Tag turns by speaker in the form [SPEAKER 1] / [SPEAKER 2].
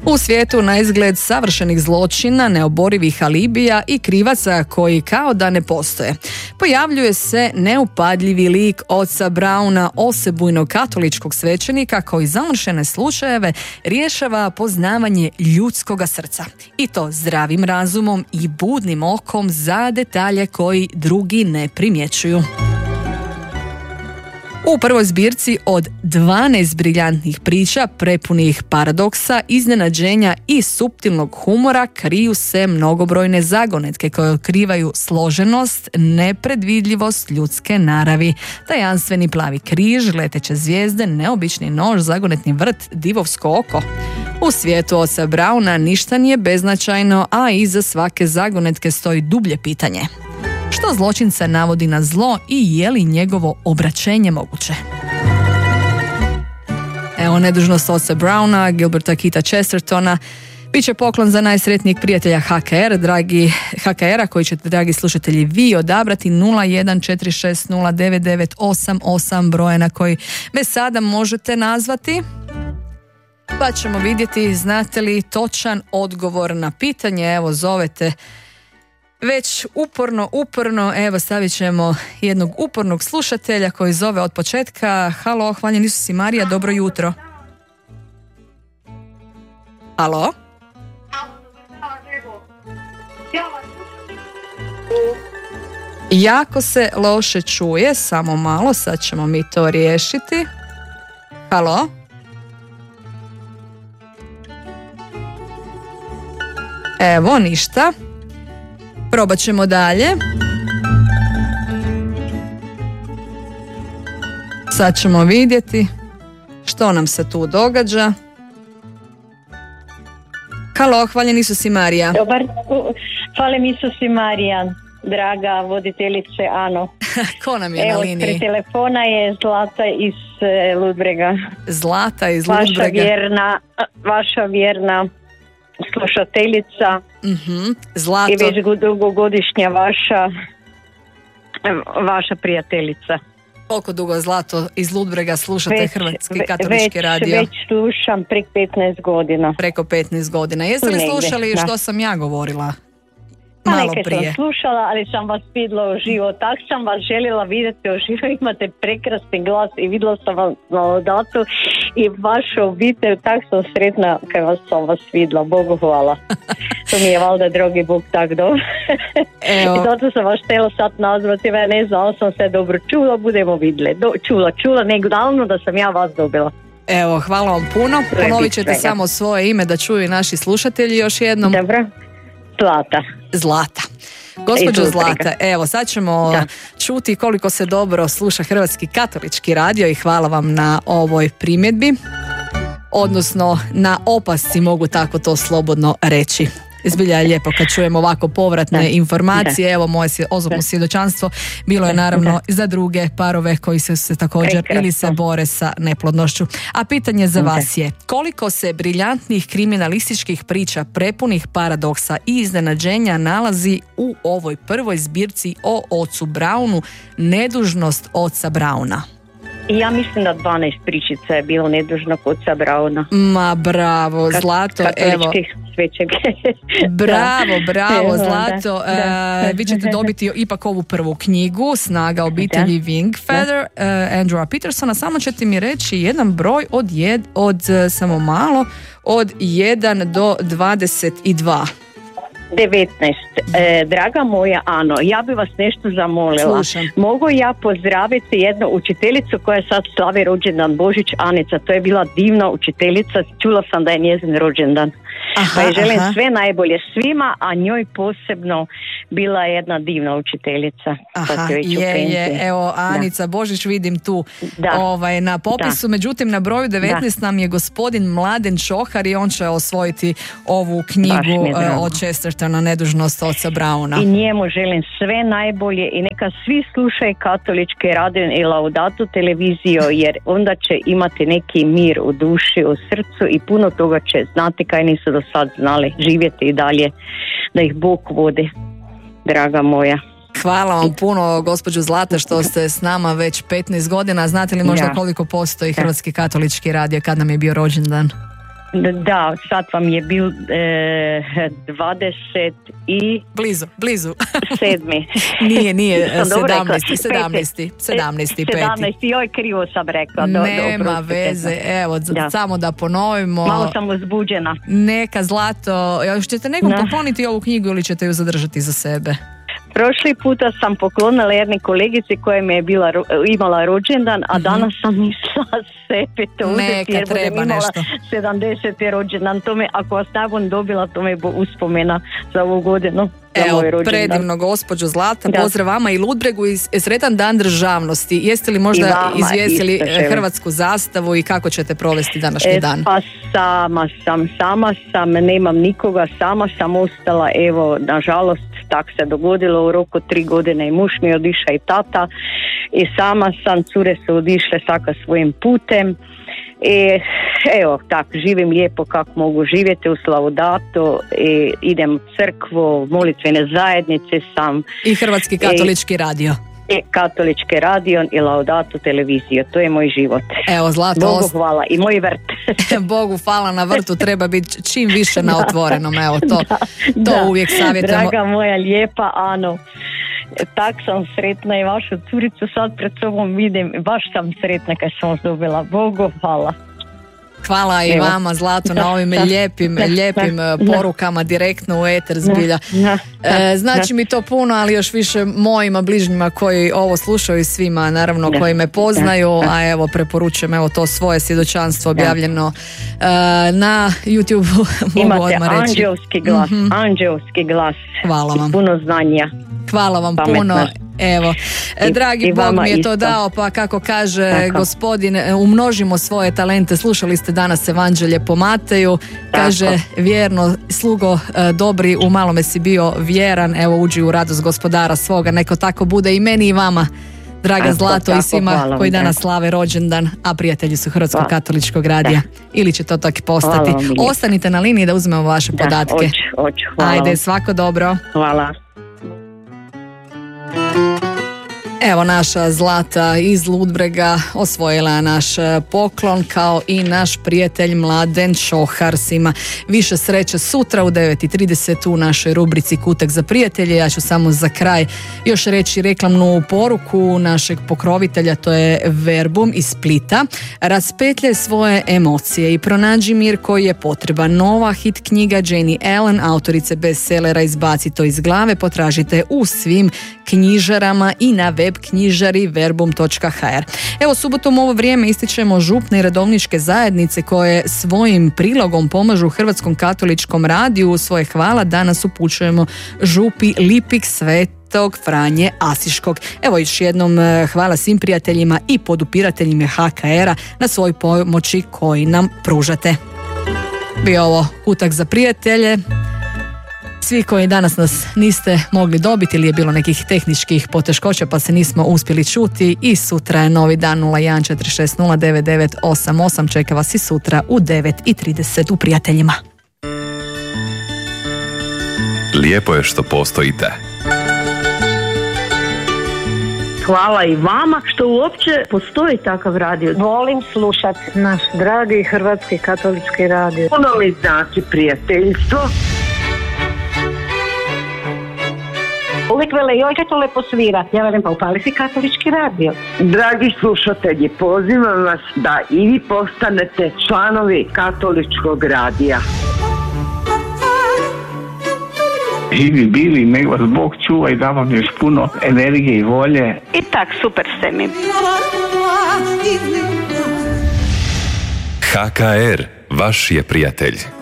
[SPEAKER 1] U svijetu na izgled savršenih zločina, neoborivih alibija i krivaca koji kao da ne postoje. Pojavljuje se neupadljivi lik oca Brauna, osebujnog katoličkog svećenika koji zamršene slučajeve rješava poznavanje ljudskoga srca. I to zdravim razumom i budnim okom za detalje koji drugi ne primjećuju. U prvoj zbirci od 12 briljantnih priča, prepunih paradoksa, iznenađenja i suptilnog humora, kriju se mnogobrojne zagonetke koje otkrivaju složenost, nepredvidljivost ljudske naravi. Tajanstveni plavi križ, leteće zvijezde, neobični nož, zagonetni vrt, divovsko oko. U svijetu oca Brauna ništa nije beznačajno, a iza svake zagonetke stoji dublje pitanje. Što zločinca navodi na zlo i je li njegovo obraćenje moguće? Evo, nedužnost oca Brauna, Gilberta Keitha Chestertona, bit će poklon za najsretnijeg prijatelja HKR-a koji ćete, dragi slušatelji, vi odabrati 0146099888, broje na koji me sada možete nazvati. Pa ćemo vidjeti znate li točan odgovor na pitanje. Evo, zovete već uporno, evo stavit ćemo jednog upornog slušatelja koji zove od početka. Halo, hvaljen Isus i Marija, dobro jutro. Halo? Jako se loše čuje, samo malo, sad ćemo mi to riješiti. Halo? Evo, ništa. Probat ćemo dalje. Sad ćemo vidjeti što nam se tu događa. Halo, hvaljen Isus i Marija.
[SPEAKER 2] Dobar, hvaljen Isus i Marija, draga voditeljice Ano.
[SPEAKER 1] Ko nam je na liniji?
[SPEAKER 2] Evo, pre telefona je Zlata iz Ludbrega.
[SPEAKER 1] Zlata iz Ludbrega.
[SPEAKER 2] Vaša vjerna slušateljica.
[SPEAKER 1] Zlato.
[SPEAKER 2] I već dugogodišnja vaša prijateljica.
[SPEAKER 1] Koliko dugo, Zlato, iz Ludbrega slušate Hrvatski katolički radio?
[SPEAKER 2] Već slušam preko 15 godina.
[SPEAKER 1] Preko 15 godina. Jeste li slušali što sam ja govorila? Malo prije.
[SPEAKER 2] Sam slušala, ali sam vas vidjela uživo. Tak sam vas željela vidjeti uživo. Imate prekrasni glas i vidjela sam vas na Laudatu i vašu obitelj. Tak sam sretna kad sam vas vidjela. Bogu hvala. To mi je valjda drogi Bog tak dobro. I zato sam vas htjela sad nazvati. Ja ne znam, sam se dobro čula. Budemo vidjeli. Čula, nego davno da sam ja vas dobila.
[SPEAKER 1] Evo, hvala vam puno. Ponovit ćete samo svoje ime da čuju i naši slušatelji još jednom.
[SPEAKER 2] Dobro.
[SPEAKER 1] Zlata. Gospođo Zlata, evo sad ćemo čuti koliko se dobro sluša Hrvatski katolički radio i hvala vam na ovoj primjedbi, odnosno na opasci, mogu tako to slobodno reći. Zbilja je lijepo kad čujemo ovako povratne informacije. Evo, moje osobno svjedočanstvo bilo je naravno za druge parove koji se također ili se bore sa neplodnošću. A pitanje za vas je: koliko se briljantnih kriminalističkih priča prepunih paradoksa i iznenađenja nalazi u ovoj prvoj zbirci o ocu Braunu, Nedužnost oca Brauna?
[SPEAKER 2] Ja mislim da 12 pričica je bilo Nedužnog oca Brauna.
[SPEAKER 1] Ma bravo, Zlato, evo. Bravo, Zlato. Vi ćete dobiti ipak ovu prvu knjigu, Snaga obitelji Wingfeather, Andrewa Petersona. Samo ćete mi reći jedan broj od samo malo, od 1 do 22.
[SPEAKER 2] 19. Draga moja Ano, ja bi vas nešto zamolila.
[SPEAKER 1] Slušam.
[SPEAKER 2] Mogu ja pozdraviti jednu učiteljicu koja sad slavi rođendan, Božić Anica. To je bila divna učiteljica. Čula sam da je njezin rođendan. Pa je želim sve najbolje svima, a njoj posebno bila jedna divna učiteljica.
[SPEAKER 1] Evo, Anica Božić vidim tu na popisu, međutim na broju 19 nam je gospodin Mladen Čohar i on će osvojiti ovu knjigu od Chestertona, Nedužnost oca Brauna.
[SPEAKER 2] I njemu želim sve najbolje i neka svi slušaju katoličke radio i Laudatu televiziju, jer onda će imati neki mir u duši, u srcu i puno toga će znati kaj nisu do sad znali, živjeti i dalje, da ih Bog vodi, draga moja.
[SPEAKER 1] Hvala vam puno, gospođo Zlata, što ste s nama već 15 godina. Znate li možda koliko postoji Hrvatski katolički radio, kad nam je bio rođendan?
[SPEAKER 2] Da, sad vam je bil 20 i...
[SPEAKER 1] Blizu.
[SPEAKER 2] 7.
[SPEAKER 1] Nije, 17.
[SPEAKER 2] Joj, krivo sam rekla.
[SPEAKER 1] Nema veze, evo, samo da ponovimo.
[SPEAKER 2] Malo sam uzbuđena.
[SPEAKER 1] Neka, Zlato, ćete nekom pokloniti ovu knjigu ili ćete ju zadržati za sebe?
[SPEAKER 2] Prošli puta sam poklonila jedne kolegici koja mi je imala rođendan, a danas sam mislila sebi to uzeti jer budem imala 70. rođendan. Tome, ako vas ne budem dobila, to mi je uspomena za ovu godinu.
[SPEAKER 1] Evo, predivno, gospođo Zlata, pozdrav vama i Ludbregu i sretan dan državnosti. Jeste li možda izvjesili hrvatsku zastavu i kako ćete provesti današnji dan?
[SPEAKER 2] Pa sama sam, nemam nikoga, sama sam ostala, evo, nažalost, tako se dogodilo, u roku 3 godine i muž mi odiša i tata i sama sam, cure su odišle svaka svojim putem. I evo, tako, živim lijepo kako mogu živjeti u Slavodatu i idem u crkvu, molitvene zajednice sam.
[SPEAKER 1] I Hrvatski katolički radio.
[SPEAKER 2] I Katolički radio i Laudato televiziju, to je moj život.
[SPEAKER 1] Evo, Zlato,
[SPEAKER 2] Bogu hvala i moj vrt.
[SPEAKER 1] Bogu hvala, na vrtu treba biti čim više na otvorenom, evo to uvijek savjetujemo.
[SPEAKER 2] Draga moja lijepa Ano, tak sam sretna i vašu curicu sad pred sobom vidim, baš sam sretna kad sam vas dobila. Bogu hvala.
[SPEAKER 1] Hvala i vama, Zlato, na ovim lijepim porukama direktno u eter zbilja. Znači mi to puno, ali još više mojima bližnjima koji ovo slušaju i svima naravno koji me poznaju, a evo preporučujem evo to svoje svjedočanstvo objavljeno na YouTube.
[SPEAKER 2] Imate anđelski glas, anđelski glas.
[SPEAKER 1] Hvala vam.
[SPEAKER 2] Puno znanja.
[SPEAKER 1] Hvala vam puno. Evo, dragi Bog mi je to dao, pa kako kaže gospodin, umnožimo svoje talente. Slušali ste danas Evanđelje po Mateju, kaže vjerno slugo dobri, u malome si bio vjeran, evo uđi u radost gospodara svoga, neko tako bude i meni i vama, draga Zlato, i svima koji danas slave rođendan, a prijatelji su Hrvatskog katoličkog radija, ili će to tako postati. Ostanite na liniji da uzmemo vaše podatke. Ajde, svako dobro.
[SPEAKER 2] Hvala.
[SPEAKER 1] Evo, naša Zlata iz Ludbrega osvojila naš poklon, kao i naš prijatelj Mladen Šohars. Ima više sreće sutra u 9:30 u našoj rubrici Kutak za prijatelje. Ja ću samo za kraj još reći reklamnu poruku našeg pokrovitelja, to je Verbum iz Splita. Raspetljaj svoje emocije i pronađi mir koji je potreban. Nova hit knjiga Jenny Allen, autorice bestsellera Izbaci to iz glave, potražite u svim knjižarama i na web knjižari verbum.hr. Evo, subotom u ovo vrijeme ističemo župne i redovničke zajednice koje svojim prilogom pomažu Hrvatskom katoličkom radiju. Svoje hvala danas upućujemo župi Lipik Svetog Franje Asiškog. Evo, još jednom hvala svim prijateljima i podupirateljima HKR-a na svoj pomoći koji nam pružate. Bio ovo Kutak za prijatelje. Svi koji danas nas niste mogli dobiti ili je bilo nekih tehničkih poteškoća pa se nismo uspjeli čuti, i sutra je novi dan. 014609988 čeka vas i sutra u 9:30 u Prijateljima.
[SPEAKER 3] Lijepo je što postojite.
[SPEAKER 4] Hvala i vama što uopće postoji takav radio.
[SPEAKER 2] Volim slušati
[SPEAKER 4] naš dragi Hrvatski katolički radio.
[SPEAKER 5] Puno mi znači prijateljstvo.
[SPEAKER 2] Uvijek vele, joj kad to lepo svira. Ja velim, pa upali si katolički radio.
[SPEAKER 5] Dragi slušatelji, pozivam vas da i vi postanete članovi katoličkog radija.
[SPEAKER 6] Živi bili, nek vas Bog čuva i da vam još puno energije i volje.
[SPEAKER 2] I tak, super ste mi.
[SPEAKER 3] HKR, vaš je prijatelj.